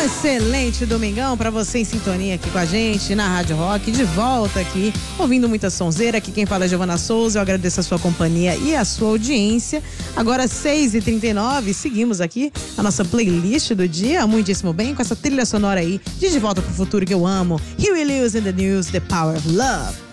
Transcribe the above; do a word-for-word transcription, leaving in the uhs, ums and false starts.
Excelente domingão pra você em sintonia aqui com a gente na Rádio Rock, de volta aqui, ouvindo muita sonzeira. Aqui quem fala é Giovana Souza, eu agradeço a sua companhia e a sua audiência. Agora seis e trinta e nove, seguimos aqui a nossa playlist do dia, muitíssimo bem, com essa trilha sonora aí de De Volta pro Futuro que eu amo, Huey Lewis and the News, The Power of Love.